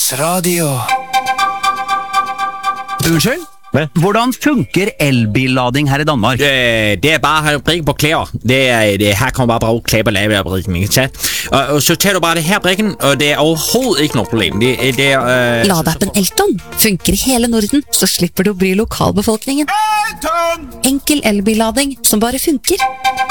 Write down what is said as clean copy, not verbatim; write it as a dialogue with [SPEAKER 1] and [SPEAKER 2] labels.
[SPEAKER 1] Radio.
[SPEAKER 2] Unnskyld? Hvordan funker elbillading her i Danmark?
[SPEAKER 3] Det bare at have brikken på klæder. Her kommer bare klæder på lavebrikken, ikke sant? Og så tager du bare det her brikken, og det overhovedet ikke noe problem.
[SPEAKER 4] Ladappen Elton funker i hele Norden, så slipper du å bry lokalbefolkningen. Enkel elbillading som bare funker.